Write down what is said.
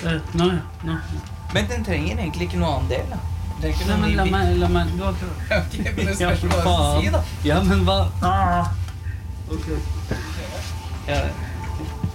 Nå. Men den trenger egentlig ikke noe annen del, da. Nei, men la meg du har ikke... Ok, men det spørs hva du sier, da. Ja, men hva? Ok. Ja,